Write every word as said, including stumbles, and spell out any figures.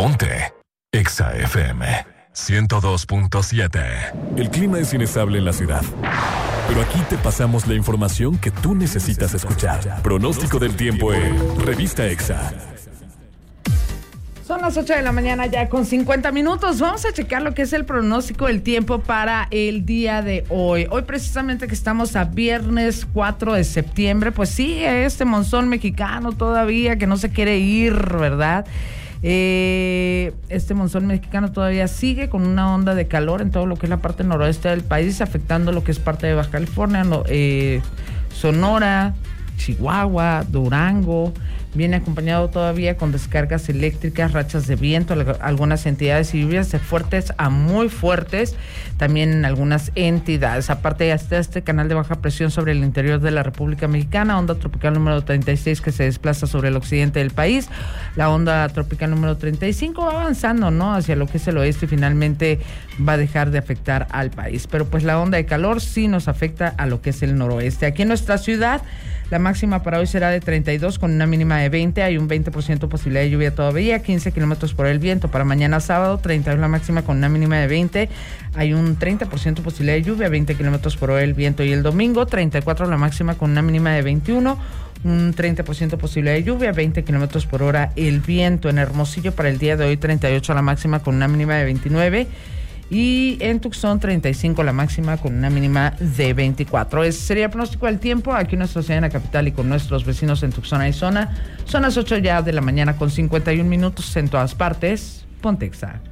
Ponte Exa F M ciento dos punto siete. El clima es inestable en la ciudad, pero aquí te pasamos la información que tú necesitas escuchar. Pronóstico del tiempo en Revista Exa. Son las ocho de la mañana ya con cincuenta minutos. Vamos a checar lo que es el pronóstico del tiempo para el día de hoy. Hoy precisamente que estamos a viernes cuatro de septiembre, pues sí, este monzón mexicano todavía que no se quiere ir, ¿verdad? Eh, este monzón mexicano todavía sigue con una onda de calor en todo lo que es la parte noroeste del país, afectando lo que es parte de Baja California, no, eh, Sonora, Chihuahua, Durango. Viene acompañado todavía con descargas eléctricas, rachas de viento, algunas entidades y lluvias de fuertes a muy fuertes, también en algunas entidades. Aparte está este canal de baja presión sobre el interior de la República Mexicana, onda tropical número treinta y seis que se desplaza sobre el occidente del país, la onda tropical número treinta y cinco va avanzando, ¿no?, hacia lo que es el oeste y finalmente va a dejar de afectar al país. Pero pues la onda de calor sí nos afecta a lo que es el noroeste. Aquí en nuestra ciudad, la máxima para hoy será de treinta y dos con una mínima de veinte. Hay un veinte por ciento posibilidad de lluvia todavía, quince kilómetros por el viento. Para mañana sábado, treinta y uno la máxima con una mínima de veinte. Hay un treinta por ciento posibilidad de lluvia, veinte kilómetros por hora el viento. Y el domingo, treinta y cuatro la máxima con una mínima de veintiuno. Un treinta por ciento posibilidad de lluvia, veinte kilómetros por hora el viento. En Hermosillo para el día de hoy, treinta y ocho la máxima con una mínima de veintinueve. Y en Tucson, treinta y cinco la máxima con una mínima de veinticuatro. Ese sería el pronóstico del tiempo aquí en nuestra ciudad, en la capital y con nuestros vecinos en Tucson, Arizona. Son las ocho ya de la mañana con cincuenta y un minutos en todas partes. Ponte Exa.